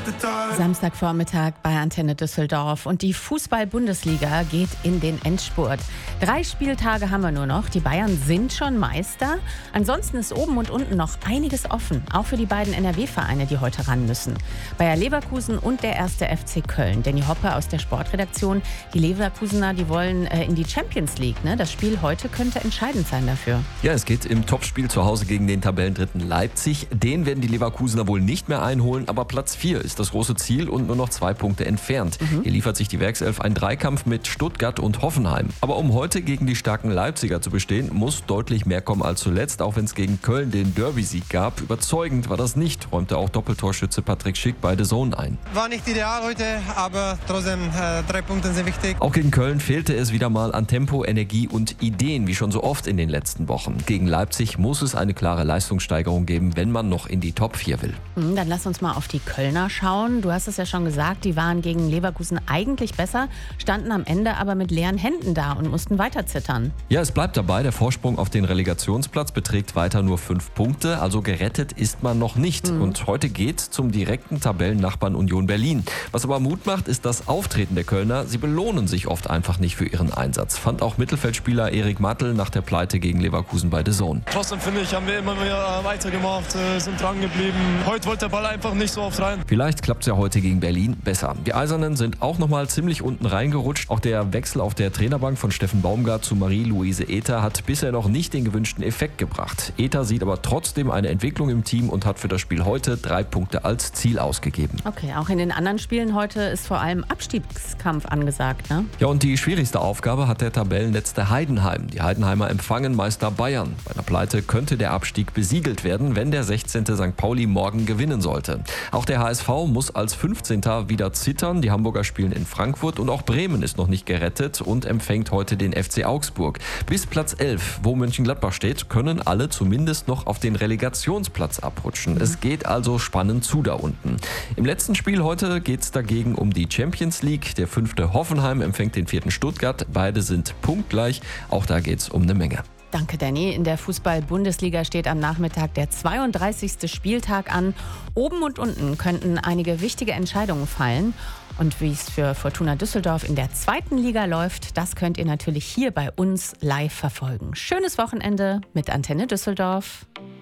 Samstagvormittag bei Antenne Düsseldorf und die Fußball-Bundesliga geht in den Endspurt. 3 Spieltage haben wir nur noch. Die Bayern sind schon Meister. Ansonsten ist oben und unten noch einiges offen, auch für die beiden NRW-Vereine, die heute ran müssen. Bayer Leverkusen und der 1. FC Köln. Danny Hoppe aus der Sportredaktion. Die Leverkusener, die wollen in die Champions League. Ne? Das Spiel heute könnte entscheidend sein dafür. Ja, es geht im Topspiel zu Hause gegen den Tabellendritten Leipzig. Den werden die Leverkusener wohl nicht mehr einholen, aber Platz 4 ist das große Ziel und nur noch 2 Punkte entfernt. Hier liefert sich die Werkself einen Dreikampf mit Stuttgart und Hoffenheim. Aber um heute gegen die starken Leipziger zu bestehen, muss deutlich mehr kommen als zuletzt, auch wenn es gegen Köln den Derby-Sieg gab. Überzeugend war das nicht, räumte auch Doppeltorschütze Patrick Schick bei The Zone ein. War nicht ideal heute, aber trotzdem 3 Punkte sind wichtig. Auch gegen Köln fehlte es wieder mal an Tempo, Energie und Ideen, wie schon so oft in den letzten Wochen. Gegen Leipzig muss es eine klare Leistungssteigerung geben, wenn man noch in die Top 4 will. Dann lass uns mal auf die Kölner schauen. Du hast es ja schon gesagt, die waren gegen Leverkusen eigentlich besser, standen am Ende aber mit leeren Händen da und mussten weiter zittern. Ja, es bleibt dabei, der Vorsprung auf den Relegationsplatz beträgt weiter nur 5 Punkte, also gerettet ist man noch nicht. Und heute geht zum direkten Tabellennachbarn Union Berlin. Was aber Mut macht, ist das Auftreten der Kölner. Sie belohnen sich oft einfach nicht für ihren Einsatz, fand auch Mittelfeldspieler Erik Mattel nach der Pleite gegen Leverkusen bei The Zone. Trotzdem finde ich, haben wir immer wieder weitergemacht, sind dran geblieben. Heute wollte der Ball einfach nicht so oft rein. Vielleicht klappt es ja heute gegen Berlin besser. Die Eisernen sind auch nochmal ziemlich unten reingerutscht. Auch der Wechsel auf der Trainerbank von Steffen Baumgart zu Marie-Louise Ether hat bisher noch nicht den gewünschten Effekt gebracht. Ether sieht aber trotzdem eine Entwicklung im Team und hat für das Spiel heute 3 Punkte als Ziel ausgegeben. Okay, auch in den anderen Spielen heute ist vor allem Abstiegskampf angesagt, ne? Ja, und die schwierigste Aufgabe hat der Tabellenletzte Heidenheim. Die Heidenheimer empfangen Meister Bayern. Bei einer Pleite könnte der Abstieg besiegelt werden, wenn der 16. St. Pauli morgen gewinnen sollte. Auch der HSV muss als 15. wieder zittern. Die Hamburger spielen in Frankfurt und auch Bremen ist noch nicht gerettet und empfängt heute den FC Augsburg. Bis Platz 11, wo Mönchengladbach steht, können alle zumindest noch auf den Relegationsplatz abrutschen. Es geht also spannend zu da unten. Im letzten Spiel heute geht es dagegen um die Champions League. Der 5. Hoffenheim empfängt den 4. Stuttgart. Beide sind punktgleich. Auch da geht es um eine Menge. Danke, Danny. In der Fußball-Bundesliga steht am Nachmittag der 32. Spieltag an. Oben und unten könnten einige wichtige Entscheidungen fallen. Und wie es für Fortuna Düsseldorf in der 2. Liga läuft, das könnt ihr natürlich hier bei uns live verfolgen. Schönes Wochenende mit Antenne Düsseldorf.